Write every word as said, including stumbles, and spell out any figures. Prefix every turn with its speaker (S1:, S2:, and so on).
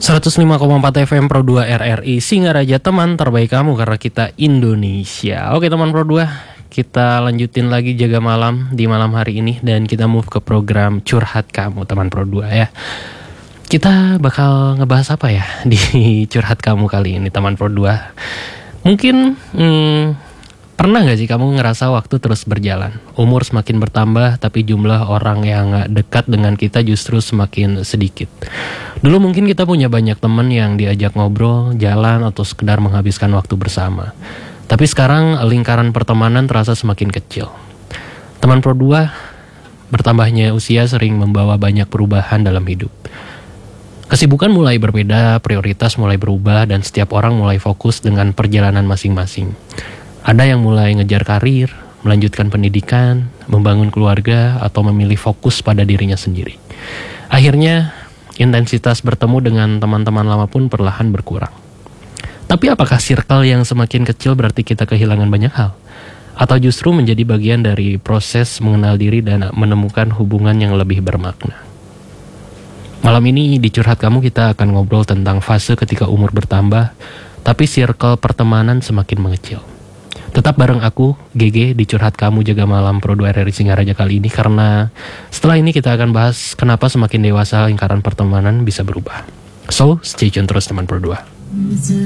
S1: seratus lima koma empat F M Pro dua R R I Singaraja, teman terbaik kamu karena kita Indonesia. Oke teman Pro dua, kita lanjutin lagi jaga malam di malam hari ini dan kita move ke program curhat kamu teman Pro dua ya. Kita bakal ngebahas apa ya di curhat kamu kali ini teman Pro dua? Mungkin hmm, pernah gak sih kamu ngerasa waktu terus berjalan? Umur semakin bertambah tapi jumlah orang yang dekat dengan kita justru semakin sedikit. Dulu mungkin kita punya banyak teman yang diajak ngobrol, jalan, atau sekedar menghabiskan waktu bersama. Tapi sekarang lingkaran pertemanan terasa semakin kecil. Teman Pro dua, bertambahnya usia sering membawa banyak perubahan dalam hidup. Kesibukan mulai berbeda, prioritas mulai berubah, dan setiap orang mulai fokus dengan perjalanan masing-masing. Ada yang mulai ngejar karir, melanjutkan pendidikan, membangun keluarga, atau memilih fokus pada dirinya sendiri. Akhirnya, intensitas bertemu dengan teman-teman lama pun perlahan berkurang. Tapi apakah circle yang semakin kecil berarti kita kehilangan banyak hal? Atau justru menjadi bagian dari proses mengenal diri dan menemukan hubungan yang lebih bermakna? Malam ini di Curhat Kamu kita akan ngobrol tentang fase ketika umur bertambah, tapi circle pertemanan semakin mengecil. Tetap bareng aku, G G, di Curhat Kamu Jaga Malam Pro dua R R I Singaraja kali ini, karena setelah ini kita akan bahas kenapa semakin dewasa lingkaran pertemanan bisa berubah. So, stay tune terus teman Pro dua.